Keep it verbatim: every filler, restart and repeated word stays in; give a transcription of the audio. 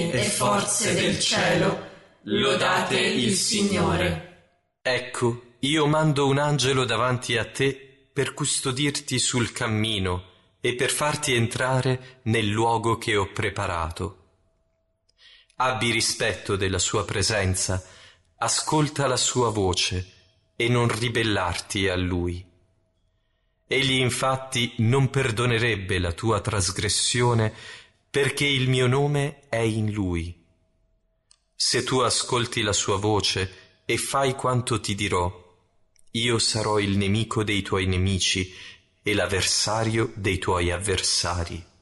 regni e forze del cielo, lodate il Signore. Ecco, io mando un angelo davanti a te per custodirti sul cammino e per farti entrare nel luogo che ho preparato. Abbi rispetto della sua presenza, ascolta la sua voce e non ribellarti a lui. Egli infatti non perdonerebbe la tua trasgressione perché il mio nome è in lui. Se tu ascolti la sua voce e fai quanto ti dirò, io sarò il nemico dei tuoi nemici e l'avversario dei tuoi avversari.